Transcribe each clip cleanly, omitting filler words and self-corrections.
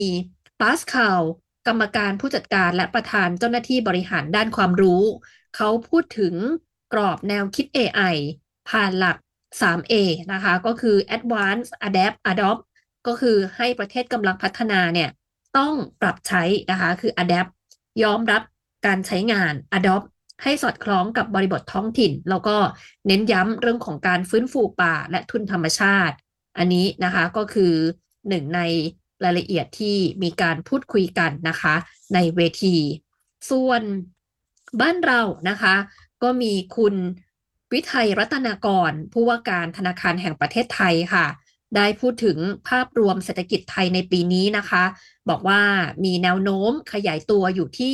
ปาสคาลกรรมการผู้จัดการและประธานเจ้าหน้าที่บริหารด้านความรู้เขาพูดถึงกรอบแนวคิด AI ผ่านหลัก 3A นะคะก็คือ Advance Adapt Adopt ก็คือให้ประเทศกำลังพัฒนาเนี่ยต้องปรับใช้นะคะคือ Adapt ยอมรับการใช้งาน Adopt ให้สอดคล้องกับบริบทท้องถิ่นแล้วก็เน้นย้ำเรื่องของการฟื้นฟูป่าและทุนธรรมชาติอันนี้นะคะก็คือหนึ่งในรายละเอียดที่มีการพูดคุยกันนะคะในเวทีส่วนบ้านเรานะคะก็มีคุณวิทัยรัตนากรผู้ว่าการธนาคารแห่งประเทศไทยค่ะได้พูดถึงภาพรวมเศรษฐกิจไทยในปีนี้นะคะบอกว่ามีแนวโน้มขยายตัวอยู่ที่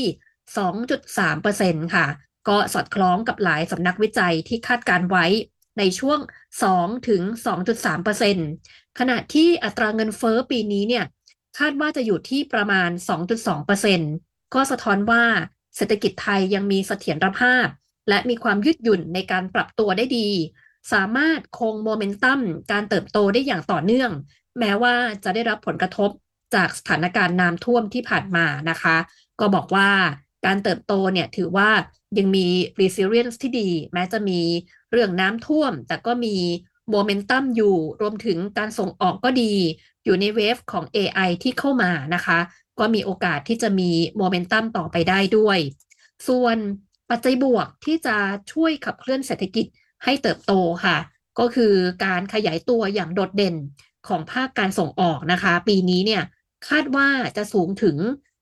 2.3% ค่ะก็สอดคล้องกับหลายสำนักวิจัยที่คาดการไว้ในช่วง2ถึง 2.3%ขณะที่อัตราเงินเฟ้อปีนี้เนี่ยคาดว่าจะอยู่ที่ประมาณ 2.2%ก็สะท้อนว่าเศรษฐกิจไทยยังมีเสถียรภาพและมีความยืดหยุ่นในการปรับตัวได้ดีสามารถคงโมเมนตัมการเติบโตได้อย่างต่อเนื่องแม้ว่าจะได้รับผลกระทบจากสถานการณ์น้ำท่วมที่ผ่านมานะคะก็บอกว่าการเติบโตเนี่ยถือว่ายังมี resilience ที่ดีแม้จะมีเรื่องน้ำท่วมแต่ก็มีโมเมนตัมอยู่รวมถึงการส่งออกก็ดีอยู่ในเวฟของ AI ที่เข้ามานะคะก็มีโอกาสที่จะมีโมเมนตัมต่อไปได้ด้วยส่วนปัจจัยบวกที่จะช่วยขับเคลื่อนเศรษฐกิจให้เติบโตค่ะก็คือการขยายตัวอย่างโดดเด่นของภาคการส่งออกนะคะปีนี้เนี่ยคาดว่าจะสูงถึง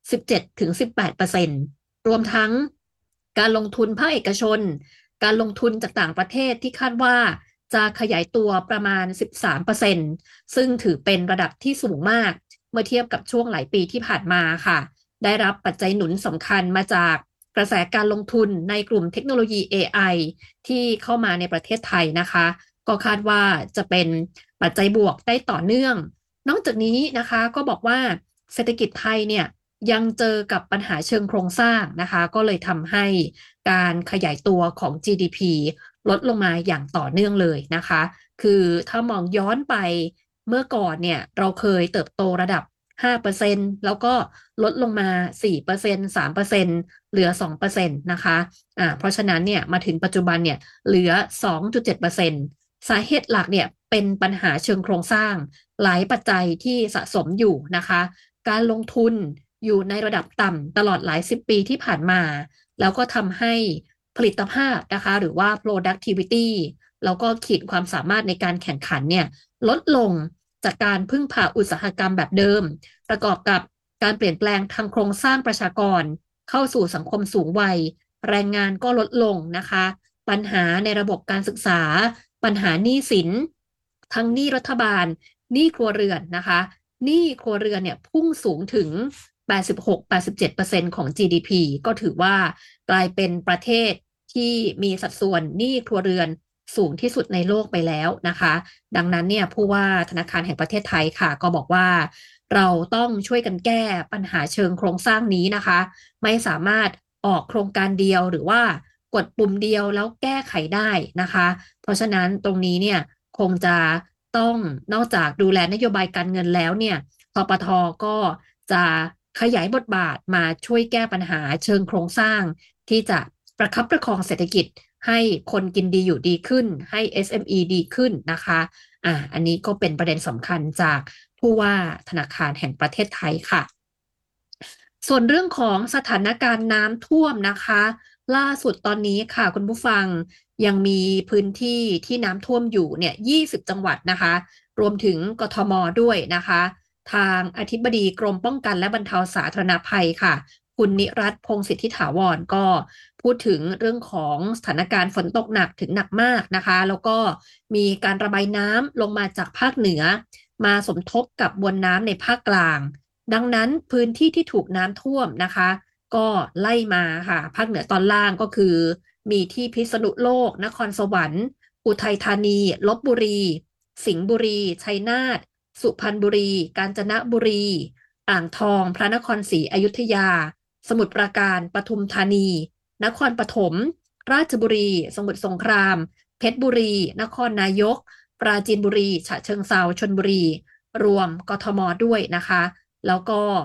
17-18%รวมทั้งการลงทุนภาคเอกชนการลงทุนจากต่างประเทศที่คาดว่าจะขยายตัวประมาณ13%ซึ่งถือเป็นระดับที่สูงมากเมื่อเทียบกับช่วงหลายปีที่ผ่านมาค่ะได้รับปัจจัยหนุนสำคัญมาจากกระแสการลงทุนในกลุ่มเทคโนโลยี AI ที่เข้ามาในประเทศไทยนะคะก็คาดว่าจะเป็นปัจจัยบวกได้ต่อเนื่องนอกจากนี้นะคะก็บอกว่าเศรษฐกิจไทยเนี่ยยังเจอกับปัญหาเชิงโครงสร้างนะคะก็เลยทำให้การขยายตัวของ GDP ลดลงมาอย่างต่อเนื่องเลยนะคะคือถ้ามองย้อนไปเมื่อก่อนเนี่ยเราเคยเติบโตระดับ5%แล้วก็ลดลงมา4% 3%เหลือ2%นะคะเพราะฉะนั้นเนี่ยมาถึงปัจจุบันเนี่ยเหลือ2.7%สาเหตุหลักเนี่ยเป็นปัญหาเชิงโครงสร้างหลายปัจจัยที่สะสมอยู่นะคะการลงทุนอยู่ในระดับต่ำตลอดหลายสิบปีที่ผ่านมาแล้วก็ทำให้ผลิตภาพนะคะหรือว่า productivity แล้วก็ขีดความสามารถในการแข่งขันเนี่ยลดลงจากการพึ่งพาอุตสาหกรรมแบบเดิมประกอบกับการเปลี่ยนแปลงทางโครงสร้างประชากรเข้าสู่สังคมสูงวัยแรงงานก็ลดลงนะคะปัญหาในระบบการศึกษาปัญหาหนี้สินทั้งหนี้รัฐบาลหนี้ครัวเรือนนะคะหนี้ครัวเรือนเนี่ยพุ่งสูงถึง86-87%ของ GDP ก็ถือว่ากลายเป็นประเทศที่มีสัดส่วนหนี้ครัวเรือนสูงที่สุดในโลกไปแล้วนะคะดังนั้นเนี่ยผู้ว่าธนาคารแห่งประเทศไทยค่ะก็บอกว่าเราต้องช่วยกันแก้ปัญหาเชิงโครงสร้างนี้นะคะไม่สามารถออกโครงการเดียวหรือว่ากดปุ่มเดียวแล้วแก้ไขได้นะคะเพราะฉะนั้นตรงนี้เนี่ยคงจะต้องนอกจากดูแลนโยบายการเงินแล้วเนี่ยปปทก็จะขยายบทบาทมาช่วยแก้ปัญหาเชิงโครงสร้างที่จะประคับประคองเศรษฐกิจให้คนกินดีอยู่ดีขึ้นให้ SME ดีขึ้นนะคะอันนี้ก็เป็นประเด็นสำคัญจากผู้ว่าธนาคารแห่งประเทศไทยค่ะส่วนเรื่องของสถานการณ์น้ำท่วมนะคะล่าสุดตอนนี้ค่ะคุณผู้ฟังยังมีพื้นที่ที่น้ำท่วมอยู่เนี่ย20จังหวัดนะคะรวมถึงกทมด้วยนะคะทางอธิบดีกรมป้องกันและบรรเทาสาธารณภัยค่ะคุณนิรัตน์พงษ์สิทธิถาวรก็พูดถึงเรื่องของสถานการณ์ฝนตกหนักถึงหนักมากนะคะแล้วก็มีการระบายน้ำลงมาจากภาคเหนือมาสมทบกับมวลน้ำในภาคกลางดังนั้นพื้นที่ที่ถูกน้ำท่วมนะคะก็ไล่มาค่ะภาคเหนือตอนล่างก็คือมีที่พิษณุโลกนครสวรรค์อุทัยธานีลพบุรีสิงห์บุรีชัยนาทสุพรรณบุรีกาญจนบุรีอ่างทองพระนครศรีอยุธยาสมุทรปราการปทุมธานีนครปฐมราชบุรีสมุทรสงครามเพชรบุรีนครนายกปราจีนบุรีฉะเชิงเทราชลบุรีรวมกทมด้วยนะคะแล้วก็